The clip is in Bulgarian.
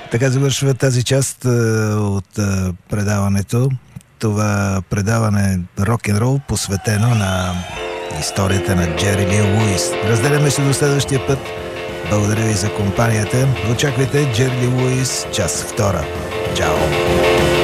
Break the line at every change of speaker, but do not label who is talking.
Така завършва тази част от предаването. Това предаване рок-н-рол, посветено на историята на Джери Ли Луис. Разделяме се до следващия път. Благодаря ви за компанията. Очаквайте Джери Ли Луис, част втора. Чао!